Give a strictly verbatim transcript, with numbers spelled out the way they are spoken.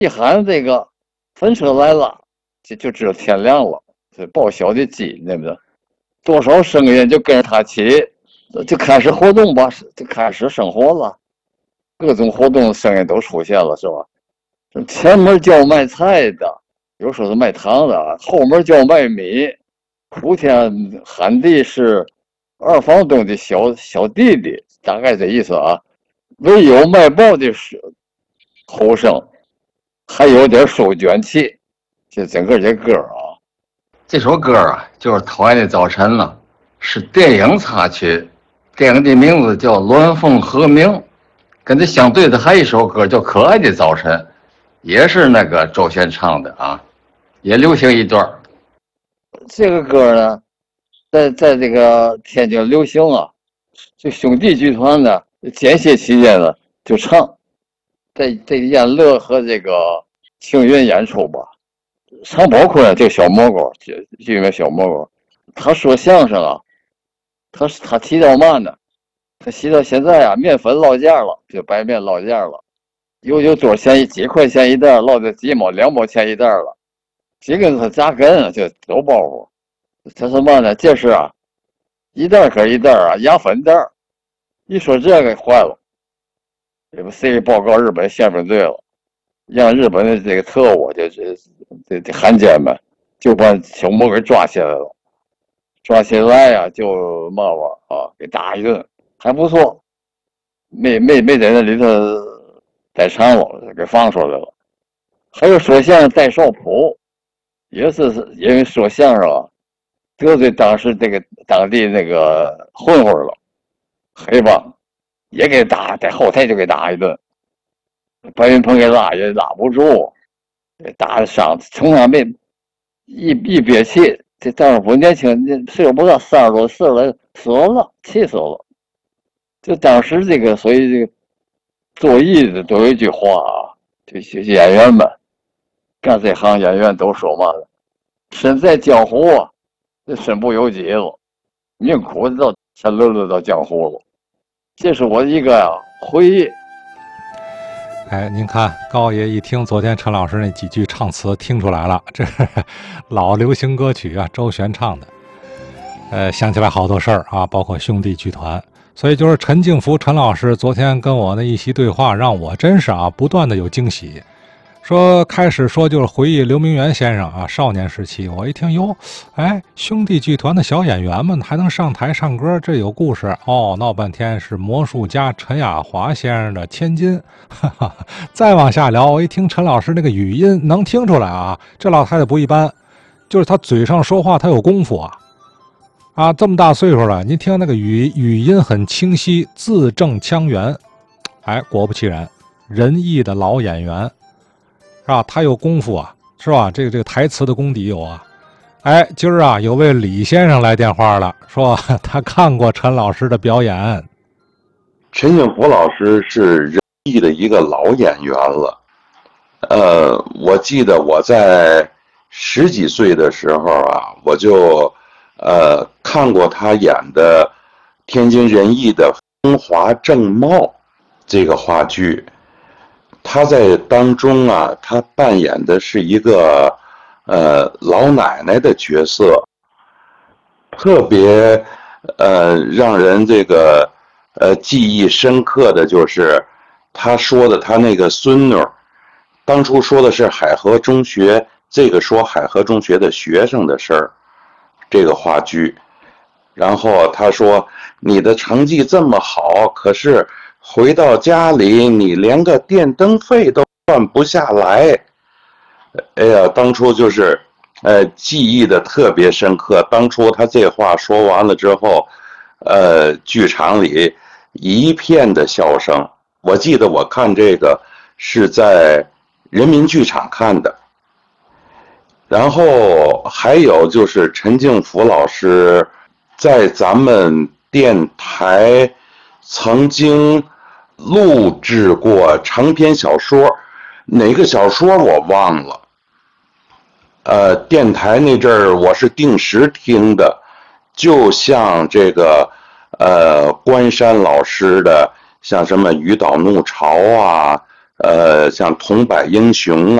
一喊这个分车来了，就就知道天亮了。这报晓的鸡，对不对？多少声音就跟着他起，就开始活动吧，就开始生活了。各种活动的声音都出现了，是吧？前门叫卖菜的，有说是卖糖的，后门叫卖米。普天喊地是二房东的小小弟弟，大概这意思啊。唯有卖报的是后生，还有点收卷气。这整个这歌啊， 这首歌啊就是《讨厌的早晨》了，是电影插曲，电影的名字叫《鸾凤和鸣》。跟它相对的还有一首歌叫《可爱的早晨》，也是那个周璇唱的啊，也流行一段。 这个歌呢，在在这个天津流行啊，这兄弟剧团呢，间歇期间呢就唱，在这个燕乐和这个庆云演出吧。常宝坤这个小蘑菇，就就因为小蘑菇，他说相声啊，他他提到嘛呢？他提到现在啊，面粉落价了，就白面落价了，有有多少钱几块钱一袋，落到几毛两毛钱一袋了。这个他扎根啊，就有包袱。他说嘛呢？这是啊，一袋跟一袋啊，压粉袋。一说这个坏了，这不 C 报告日本宪兵队了，让日本的这个特务就这这这汉奸们就把小魔给抓起来了，抓起来呀、啊、就嘛吧啊，给打一顿，还不错，没没没在那里头待长了，给放出来了。还有说相声戴少普，也是因为说相声啊得罪当时这个当地那个混混了，黑帮也给打，在后台就给打一顿，白云鹏给拉也拉不住，打的伤，从来没一一憋气。这丈夫不年轻，岁数不到三十多岁了，死了，气死了。就当时这个，所以这个做艺的都有一句话啊，这些演员们干这行，演员都说嘛的，身在江湖啊，这身不由己了，命苦到沉沦了到江湖了。这是我一个呀、啊、回忆。 哎，您看高爷一听昨天陈老师那几句唱词，听出来了，这是老流行歌曲啊，周璇唱的。呃，想起来好多事儿啊，包括兄弟剧团。所以就是陈静福陈老师昨天跟我那一席对话，让我真是啊不断的有惊喜。说开始说就是回忆刘明元先生啊少年时期，我一听哟，哎，兄弟剧团的小演员们还能上台唱歌，这有故事哦。闹半天是魔术家陈亚华先生的千金，哈哈。再往下聊，我一听陈老师那个语音，能听出来啊，这老太太不一般，就是她嘴上说话她有功夫啊。啊，这么大岁数了，您听那个语语音很清晰，字正腔圆。哎，果不其然，仁义的老演员。是吧？他有功夫啊，是吧？这个这个台词的功底有啊。哎，今儿啊，有位李先生来电话了，说他看过陈老师的表演。 陈庆福老师是仁义的一个老演员了。呃，我记得我在十几岁的时候啊，我就呃看过他演的天津仁义的《风华正茂》这个话剧。他在当中啊，他扮演的是一个呃老奶奶的角色，特别呃让人这个呃记忆深刻的就是他说的他那个孙女，当初说的是海河中学，这个说海河中学的学生的事儿，这个话剧，然后他说你的成绩这么好，可是回到家里你连个电灯费都赚不下来。哎呀，当初就是呃记忆的特别深刻。当初他这话说完了之后，呃剧场里一片的笑声。我记得我看这个是在人民剧场看的。然后还有就是陈静福老师在咱们电台曾经录制过长篇小说，哪个小说我忘了。呃，电台那阵儿我是定时听的，就像这个呃关山老师的，像什么《渔岛怒潮》啊， 呃，像《桐柏英雄》